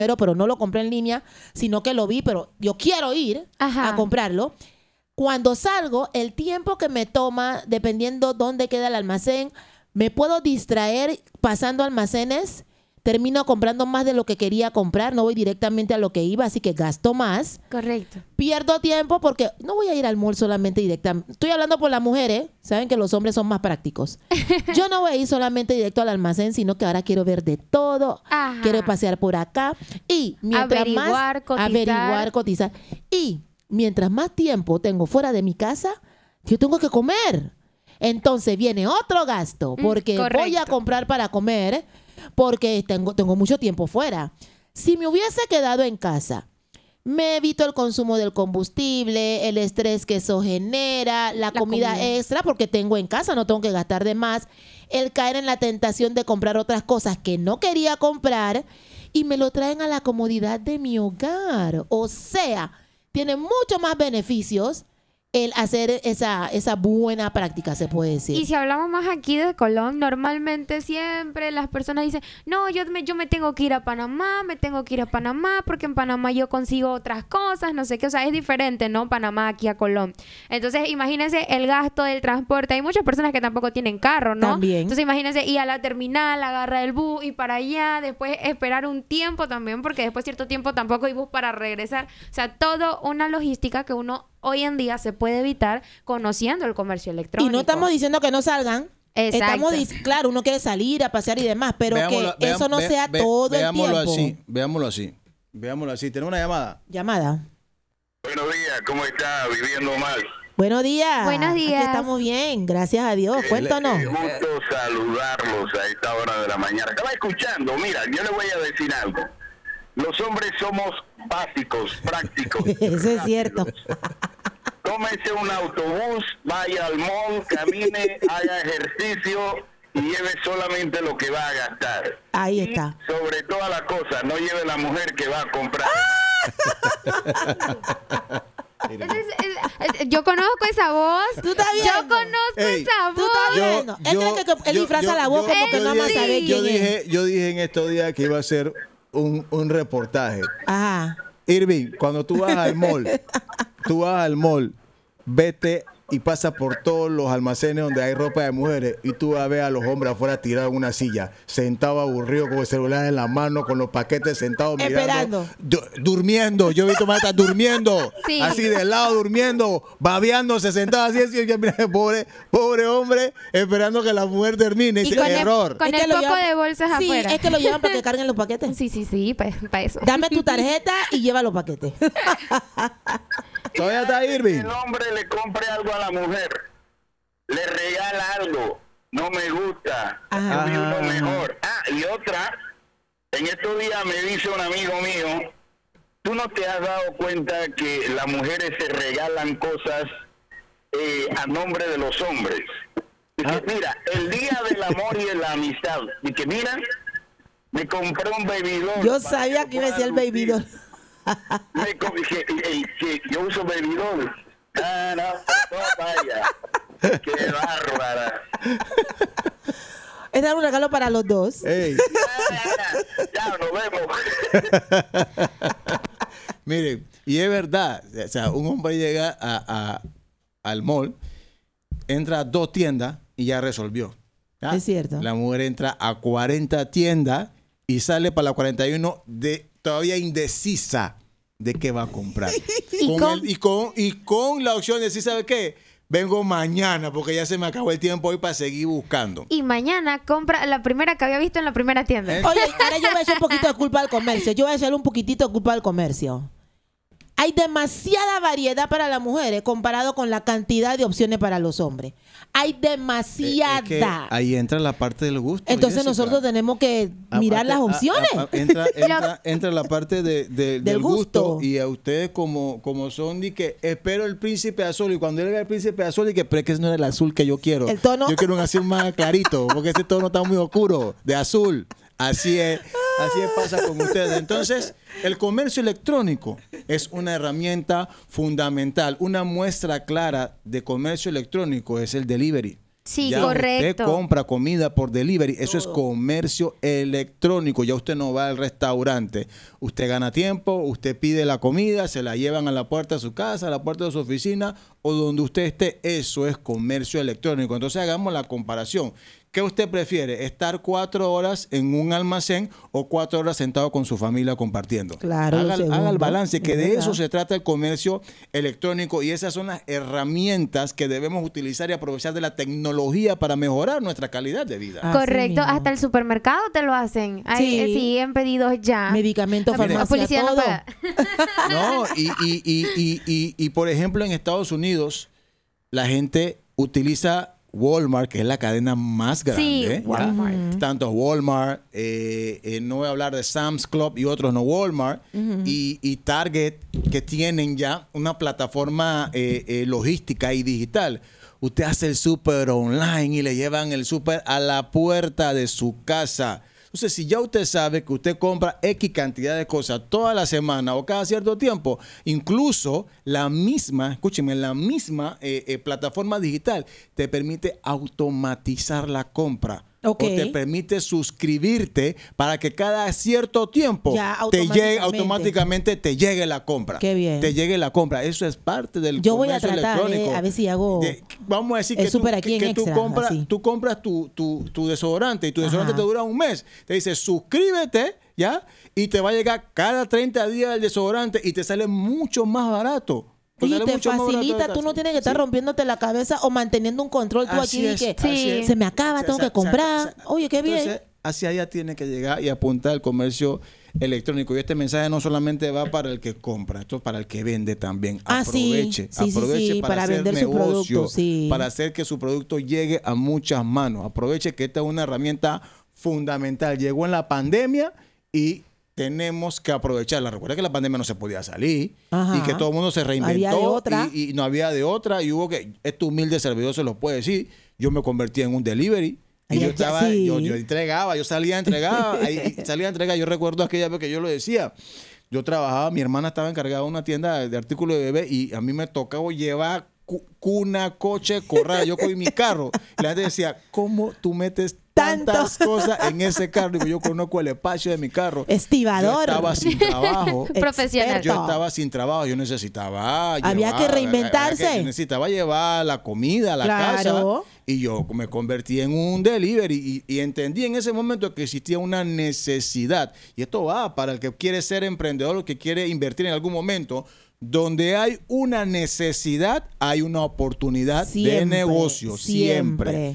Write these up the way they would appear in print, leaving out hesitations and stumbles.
pero no lo compré en línea, sino que lo vi, pero yo quiero ir a comprarlo. Cuando salgo, el tiempo que me toma, dependiendo dónde queda el almacén, me puedo distraer pasando almacenes. Termino comprando más de lo que quería comprar, no voy directamente a lo que iba, así que gasto más. Correcto. Pierdo tiempo porque no voy a ir al mall solamente directamente. Estoy hablando por las mujeres, saben que los hombres son más prácticos. Yo no voy a ir solamente directo al almacén, sino que ahora quiero ver de todo, quiero pasear por acá y mientras averiguar, cotizar. Y mientras más tiempo tengo fuera de mi casa, yo tengo que comer. Entonces viene otro gasto porque voy a comprar para comer porque tengo mucho tiempo fuera. Si me hubiese quedado en casa, me evito el consumo del combustible, el estrés que eso genera, la comida extra porque tengo en casa, no tengo que gastar de más, el caer en la tentación de comprar otras cosas que no quería comprar y me lo traen a la comodidad de mi hogar. O sea, tiene mucho más beneficios el hacer esa buena práctica, se puede decir. Y si hablamos más aquí de Colón, normalmente siempre las personas dicen, no, yo me tengo que ir a Panamá, porque en Panamá yo consigo otras cosas, no sé qué, o sea, es diferente, ¿no? Panamá aquí a Colón. Entonces, imagínense el gasto del transporte. Hay muchas personas que tampoco tienen carro, ¿no? También. Entonces, imagínense ir a la terminal, agarrar el bus y para allá, después esperar un tiempo también, porque después cierto tiempo tampoco hay bus para regresar. O sea, todo una logística que uno hoy en día se puede evitar conociendo el comercio electrónico. Y no estamos diciendo que no salgan. Exacto. Claro, uno quiere salir a pasear y demás, pero eso no sea todo el tiempo. Veámoslo así. ¿Tenemos una llamada? Llamada. Buenos días, ¿cómo está? Viviendo mal. Buenos días. Buenos días. Aquí estamos bien, gracias a Dios. Cuéntanos. Es gusto saludarlos a esta hora de la mañana. Estaba escuchando, mira, yo le voy a decir algo. Los hombres somos básicos, prácticos. Eso es cierto. Tómese un autobús, vaya al mall, camine, haga ejercicio y lleve solamente lo que va a gastar. Ahí está. Y sobre todas las cosas, no lleve la mujer que va a comprar. Yo conozco esa voz. ¿Tú estás viendo? Yo conozco esa voz. ¿Tú estás viendo? Él cree que él disfraza la boca porque nada más sabe quién es. Yo dije en estos días que iba a hacer un reportaje. Ajá. Irving, cuando tú vas al mall, vete y pasa por todos los almacenes donde hay ropa de mujeres y tú vas a ver a los hombres afuera tirados en una silla, sentados aburridos con el celular en la mano, con los paquetes sentados mirando. Durmiendo. Yo he visto más durmiendo. Sí. Así de lado, durmiendo, babeándose, sentado así. Pobre hombre, esperando que la mujer termine. Y con error. Con el poco de bolsas afuera. Sí, es que lo llevan para que carguen los paquetes. Sí, para eso. Dame tu tarjeta y lleva los paquetes. Todavía está Irving. El hombre le compre algo a la mujer, le regala algo, no me gusta, vi uno mejor. Y otra, en estos días me dice un amigo mío, ¿tú no te has dado cuenta que las mujeres se regalan cosas a nombre de los hombres? Dice, mira, el día del amor y de la amistad, y que mira, me compré un bebidor. Yo sabía que iba a decir el bebidor. Que yo uso bebidor. No, vaya. Qué bárbara. Es dar un regalo para los dos. Ey. Ya, nos vemos. Miren, y es verdad, o sea, un hombre llega al mall, entra a 2 tiendas y ya resolvió. ¿Ya? Es cierto. La mujer entra a 40 tiendas y sale para la 41 todavía indecisa de qué va a comprar. y con la opción de decir, ¿sabe qué? Vengo mañana porque ya se me acabó el tiempo hoy para seguir buscando. Y mañana compra la primera que había visto en la primera tienda. Oye, ahora yo voy a echar un poquito de culpa al comercio. Yo voy a echarle un poquitito de culpa al comercio. Hay demasiada variedad para las mujeres comparado con la cantidad de opciones para los hombres. Hay demasiada. Es que ahí entra la parte del gusto. Entonces Jessica, nosotros tenemos que mirar las opciones. Entra la parte del gusto. Y a ustedes como son, y que espero el príncipe azul. Y cuando él vea el príncipe azul, y que pero es que ese no es el azul que yo quiero. El tono. Yo quiero un azul más clarito, porque ese tono está muy oscuro, de azul. Así pasa con ustedes. Entonces, el comercio electrónico es una herramienta fundamental. Una muestra clara de comercio electrónico es el delivery. Sí, ya correcto. Usted compra comida por delivery, eso es comercio electrónico. Ya usted no va al restaurante, usted gana tiempo, usted pide la comida, se la llevan a la puerta de su casa, a la puerta de su oficina o donde usted esté. Eso es comercio electrónico. Entonces hagamos la comparación. ¿Qué usted prefiere? ¿Estar 4 horas en un almacén o 4 horas sentado con su familia compartiendo? Claro, haga el balance, que de verdad. eso se trata el comercio electrónico, y esas son las herramientas que debemos utilizar y aprovechar de la tecnología para mejorar nuestra calidad de vida. Así Correcto, mismo. hasta el supermercado te lo hacen. Sí, en pedidos ya. Medicamentos, La farmacia, policía no todo. paga. No, y por ejemplo en Estados Unidos la gente utiliza Walmart, que es la cadena más grande. Sí, ¿ya? Walmart. Tanto Walmart, no voy a hablar de Sam's Club y otros, no, Walmart y Target, que tienen ya una plataforma logística y digital. Usted hace el súper online y le llevan el súper a la puerta de su casa. Entonces, si ya usted sabe que usted compra X cantidad de cosas toda la semana o cada cierto tiempo, incluso la misma, escúcheme, la misma plataforma digital te permite automatizar la compra. Ok. O te permite suscribirte para que cada cierto tiempo Ya, automáticamente te llegue la compra. Qué bien. Te llegue la compra. Eso es parte del Yo voy a comercio tratar, electrónico. a ver si hago Vamos a decir el que, tú, súper aquí en que tú Extra, compras, así. tú compras tu desodorante y tu desodorante Ajá. te dura un mes. Te dice, suscríbete, ¿ya? Y te va a llegar cada 30 días el desodorante y te sale mucho más barato. Y sale te mucho más barato de facilita, tú casa. no tienes que estar Sí. rompiéndote la cabeza o manteniendo un control tú Así aquí es, que así es. se me acaba, tengo que comprar. Oye, qué bien. Entonces, hacia allá tiene que llegar y apuntar el comercio electrónico. Y este mensaje no solamente va para el que compra, esto es para el que vende también. Ah, sí. Aproveche, Sí, aproveche sí, para para hacer vender su negocio, producto, sí. para hacer que su producto llegue a muchas manos. Aproveche que esta es una herramienta fundamental. Llegó en la pandemia y tenemos que aprovecharla. Recuerda que la pandemia no se podía salir. Ajá. Y que todo el mundo se reinventó. Había de otra. Y no había de otra. Y hubo que, este humilde servidor se lo puede decir, yo me convertí en un delivery. Y Ay, yo ya, estaba, sí. yo entregaba, yo salía a entregar, salía a entregar. Yo recuerdo aquella vez que yo lo decía. Yo trabajaba, mi hermana estaba encargada de una tienda de artículos de bebé y a mí me tocaba llevar cuna, coche, corral. Yo con mi carro. Y la gente decía, ¿cómo tú metes tantas cosas en ese carro? Digo, yo conozco el espacio de mi carro. Estibador. Yo estaba sin trabajo. Profesional. Yo estaba sin trabajo, yo necesitaba Había que reinventarse. yo necesitaba llevar la comida a la Claro. casa y yo me convertí en un delivery y entendí en ese momento que existía una necesidad. Y esto va para el que quiere ser emprendedor, el que quiere invertir en algún momento. Donde hay una necesidad, hay una oportunidad de Siempre, negocio. Siempre.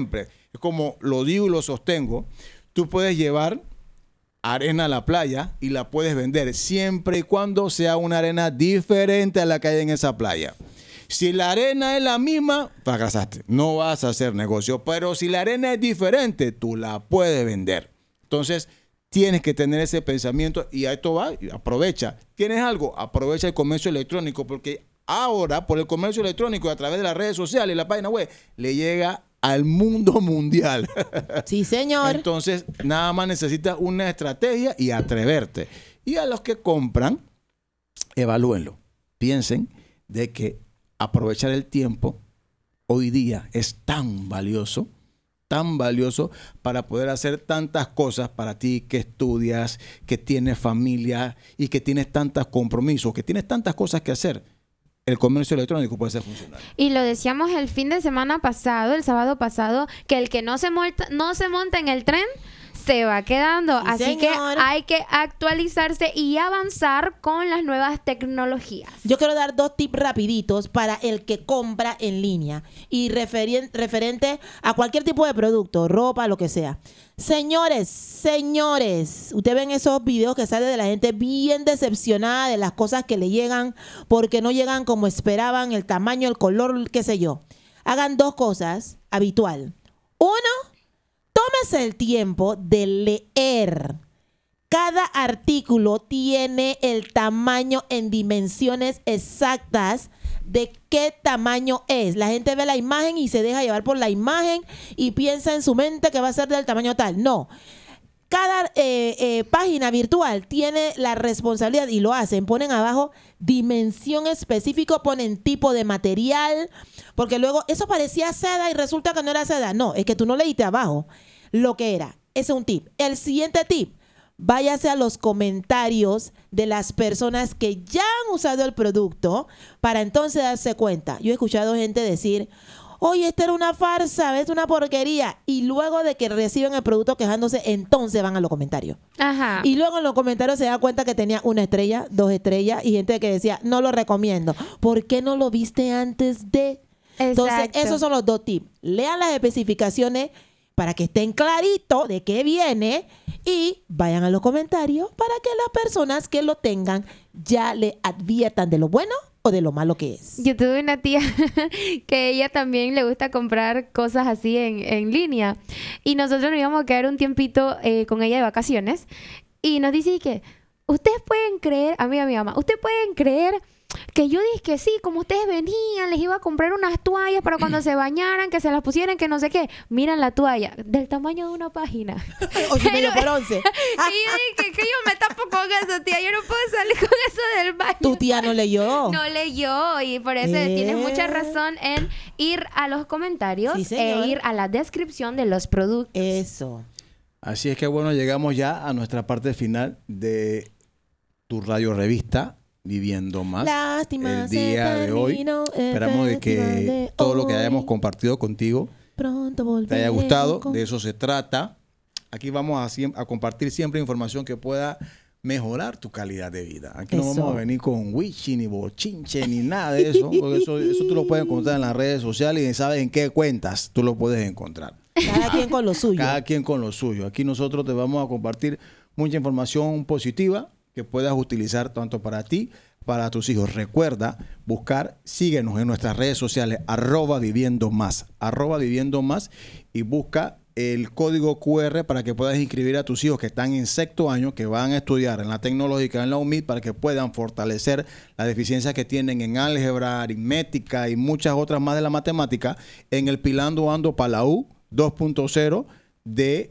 Es como lo digo y lo sostengo. Tú puedes llevar arena a la playa y la puedes vender siempre y cuando sea una arena diferente a la que hay en esa playa. Si la arena es la misma, fracasaste. No vas a hacer negocio. Pero si la arena es diferente, tú la puedes vender. Entonces, tienes que tener ese pensamiento y a esto va, aprovecha. ¿Tienes algo? Aprovecha el comercio electrónico porque ahora, por el comercio electrónico, a través de las redes sociales y la página web, le llega al mundo mundial. Sí, señor. Entonces, nada más necesitas una estrategia y atreverte. Y a los que compran, evalúenlo. Piensen de que aprovechar el tiempo hoy día es tan valioso para poder hacer tantas cosas para ti que estudias, que tienes familia y que tienes tantos compromisos, que tienes tantas cosas que hacer. El comercio electrónico puede ser funcional. Y lo decíamos el fin de semana pasado, el sábado pasado, que el que no se monta en el tren se va quedando. Sí, así señor. que hay que actualizarse y avanzar con las nuevas tecnologías. Yo quiero dar 2 tips rapiditos para el que compra en línea y referente a cualquier tipo de producto, ropa, lo que sea. Señores, ustedes ven esos videos que salen de la gente bien decepcionada de las cosas que le llegan porque no llegan como esperaban, el tamaño, el color, qué sé yo. Hagan 2 cosas habitual. 1, tómese el tiempo de leer. Cada artículo tiene el tamaño en dimensiones exactas de qué tamaño es. La gente ve la imagen y se deja llevar por la imagen y piensa en su mente que va a ser del tamaño tal. No. Cada página virtual tiene la responsabilidad y lo hacen. Ponen abajo dimensión específico, ponen tipo de material, porque luego eso parecía seda y resulta que no era seda. No, es que tú no leíste abajo lo que era. Ese es un tip. El siguiente tip, váyase a los comentarios de las personas que ya han usado el producto para entonces darse cuenta. Yo he escuchado gente decir, oye, esta era una farsa, es una porquería. Y luego de que reciben el producto quejándose, entonces van a los comentarios. Ajá. Y luego en los comentarios se da cuenta que tenía 1 estrella, 2 estrellas y gente que decía, no lo recomiendo. ¿Por qué no lo viste antes de? Entonces, Exacto. esos son los 2 tips. Lean las especificaciones para que estén claritos de qué viene y vayan a los comentarios para que las personas que lo tengan ya le adviertan de lo bueno o de lo malo que es. Yo tuve una tía que ella también le gusta comprar cosas así en línea. Y nosotros nos íbamos a quedar un tiempito con ella de vacaciones. Y nos dice que ustedes pueden creer, a mí y a mi mamá, ustedes pueden creer que yo dije que sí, como ustedes venían, les iba a comprar unas toallas para cuando se bañaran, que se las pusieran, que no sé qué. Miran la toalla, del tamaño de una página. 8,5 por 11. Y yo dije que yo me tapo con eso, tía. Yo no puedo salir con eso del baño. Tu tía no leyó. No leyó y por eso tienes mucha razón en ir a los comentarios Sí, señor. e ir a la descripción de los productos. Eso. Así es que bueno, llegamos ya a nuestra parte final de tu radio revista Viviendo Más. Lástima, el día de hoy. Esperamos de que todo lo que hayamos compartido contigo pronto te haya gustado. De eso se trata. Aquí vamos a compartir siempre información que pueda mejorar tu calidad de vida. Aquí no vamos a venir con wichi, ni bochinche, ni nada de eso. Porque eso tú lo puedes encontrar en las redes sociales y sabes en qué cuentas tú lo puedes encontrar. Cada quien con lo suyo. Cada quien con lo suyo. Aquí nosotros te vamos a compartir mucha información positiva que puedas utilizar tanto para ti, para tus hijos. Recuerda síguenos en nuestras redes sociales, @viviendo más y busca el código QR para que puedas inscribir a tus hijos que están en 6º año, que van a estudiar en la tecnológica, en la UMIT, para que puedan fortalecer las deficiencias que tienen en álgebra, aritmética y muchas otras más de la matemática en el Pilando Ando para la U 2.0 de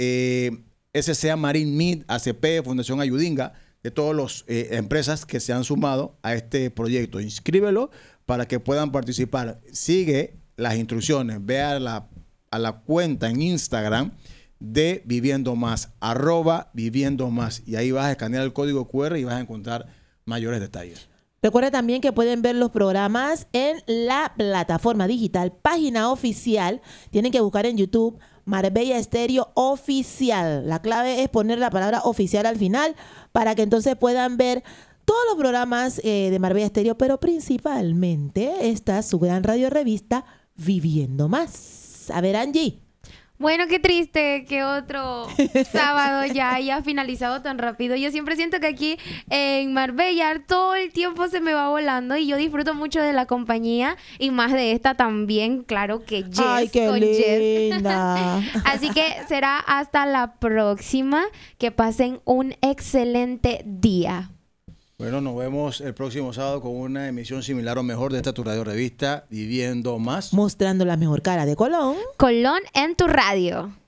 SCA Marine Mid, ACP, Fundación Ayudinga, de todas las empresas que se han sumado a este proyecto. Inscríbelo para que puedan participar. Sigue las instrucciones, ve a la cuenta en Instagram de Viviendo Más, @Viviendo Más, y ahí vas a escanear el código QR y vas a encontrar mayores detalles. Recuerda también que pueden ver los programas en la plataforma digital, página oficial. Tienen que buscar en YouTube Marbella Estéreo Oficial. La clave es poner la palabra oficial al final para que entonces puedan ver todos los programas de Marbella Estéreo, pero principalmente esta su gran radio revista Viviendo Más. A ver, Angie. Bueno, qué triste que otro sábado ya haya finalizado tan rápido. Yo siempre siento que aquí en Marbella todo el tiempo se me va volando y yo disfruto mucho de la compañía y más de esta también, claro que Jess. Ay, qué con linda. Jess. Así que será hasta la próxima. Que pasen un excelente día. Bueno, nos vemos el próximo sábado con una emisión similar o mejor de esta tu radio revista Viviendo Más. Mostrando la mejor cara de Colón. Colón en tu radio.